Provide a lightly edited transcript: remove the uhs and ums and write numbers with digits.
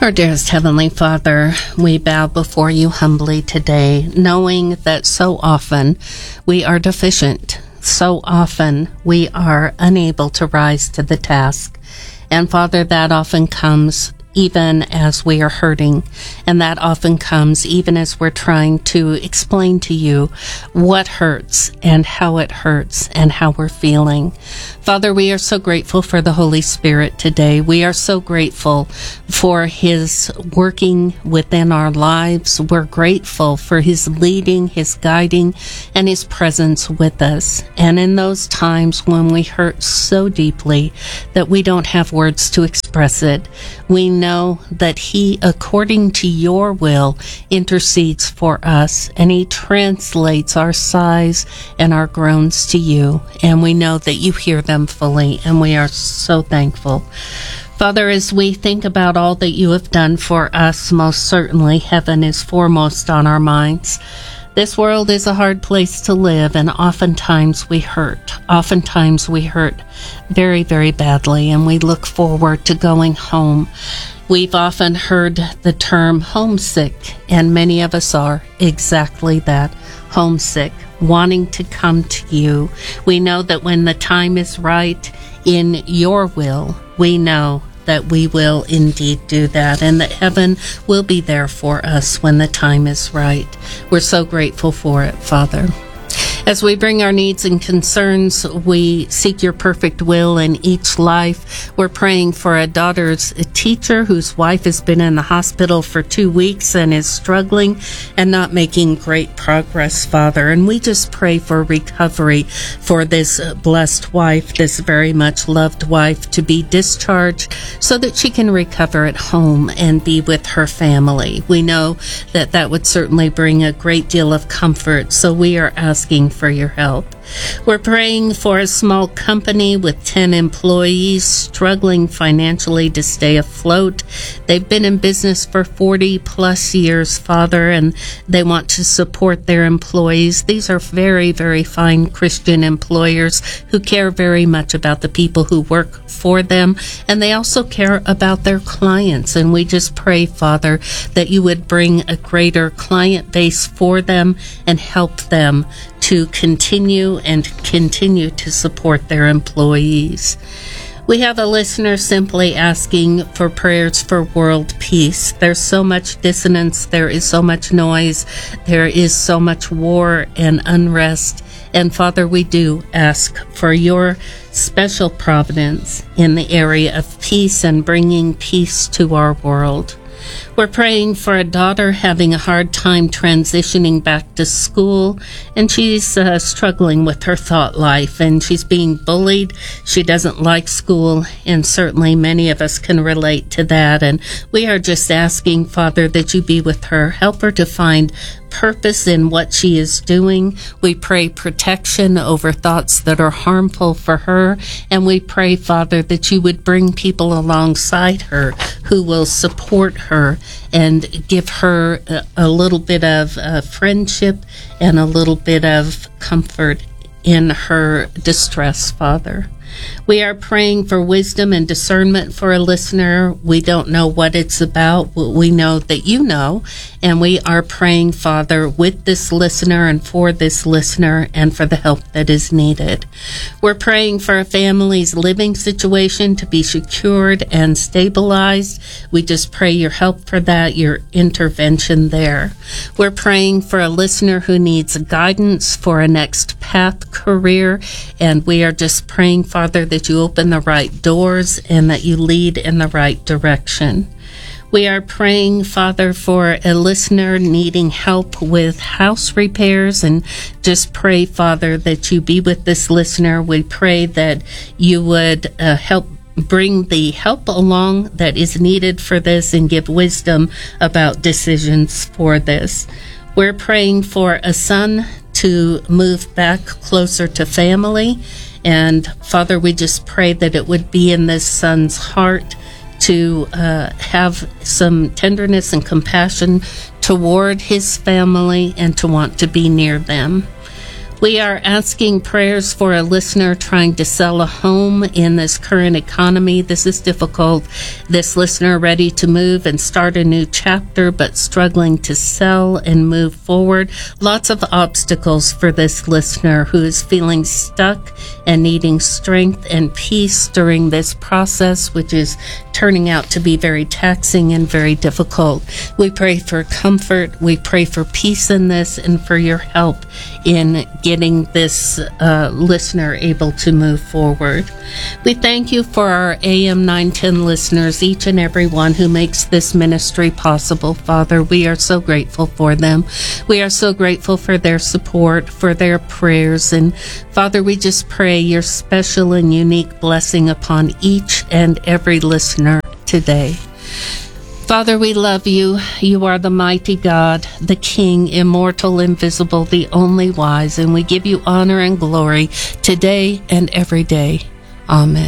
Our dearest Heavenly Father, we bow before you humbly today, knowing that so often we are deficient. So often we are unable to rise to the task. And Father, that often comes even as we are hurting. And that often comes even as we're trying to explain to you what hurts and how it hurts and how we're feeling. Father, we are so grateful for the Holy Spirit today. We are so grateful for His working within our lives. We're grateful for His leading, His guiding, and His presence with us. And in those times when we hurt so deeply that we don't have words to express it, we know that He, according to your will, intercedes for us, and He translates our sighs and our groans to you, and we know that you hear them fully, and we are so thankful. Father, as we think about all that you have done for us, most certainly heaven is foremost on our minds. This world is a hard place to live, and oftentimes we hurt. Oftentimes we hurt very, very badly, and we look forward to going home. We've often heard the term homesick, and many of us are exactly that, homesick, wanting to come to you. We know that when the time is right in your will, we know that we will indeed do that, and that heaven will be there for us when the time is right. We're so grateful for it, Father. As we bring our needs and concerns, we seek your perfect will in each life. We're praying for a daughter's teacher whose wife has been in the hospital for 2 weeks and is struggling and not making great progress, Father. And we just pray for recovery for this blessed wife, this very much loved wife, to be discharged so that she can recover at home and be with her family. We know that that would certainly bring a great deal of comfort, so we are asking for your help. We're praying for a small company with 10 employees struggling financially to stay afloat. They've been in business for 40 plus years, Father, and they want to support their employees. These are very, very fine Christian employers who care very much about the people who work for them, and they also care about their clients. And we just pray, Father, that you would bring a greater client base for them and help them to continue to support their employees. We have a listener simply asking for prayers for world peace. There's so much dissonance, there is so much noise, there is so much war and unrest. And Father, we do ask for your special providence in the area of peace and bringing peace to our world. We're praying for a daughter having a hard time transitioning back to school, and she's struggling with her thought life, and she's being bullied. She doesn't like school, and certainly many of us can relate to that. And we are just asking, Father, that you be with her. Help her to find purpose in what she is doing. We pray protection over thoughts that are harmful for her, and we pray, Father, that you would bring people alongside her who will support her and give her a little bit of friendship and a little bit of comfort in her distress, Father. We are praying for wisdom and discernment for a listener. We don't know what it's about, but we know that you know, and we are praying, Father, with this listener and for this listener and for the help that is needed. We're praying for a family's living situation to be secured and stabilized. We just pray your help for that, your intervention there. We're praying for a listener who needs guidance for a next path career, and we are just praying, Father, that you open the right doors and that you lead in the right direction. We are praying, Father, for a listener needing help with house repairs, and just pray, Father, that you be with this listener. We pray that you would help bring the help along that is needed for this and give wisdom about decisions for this. We're praying for a son to move back closer to family. And Father, we just pray that it would be in this son's heart to have some tenderness and compassion toward his family and to want to be near them. We are asking prayers for a listener trying to sell a home in this current economy. This is difficult. This listener ready to move and start a new chapter, but struggling to sell and move forward. Lots of obstacles for this listener who is feeling stuck and needing strength and peace during this process, which is turning out to be very taxing and very difficult. We pray for comfort. We pray for peace in this and for your help in getting this listener able to move forward. We thank you for our AM 910 listeners, each and every one who makes this ministry possible, Father. We are so grateful for them. We are so grateful for their support, for their prayers. And Father, we just pray your special and unique blessing upon each and every listener today. Father, we love you. You are the mighty God, the King, immortal, invisible, the only wise, and we give you honor and glory today and every day. Amen.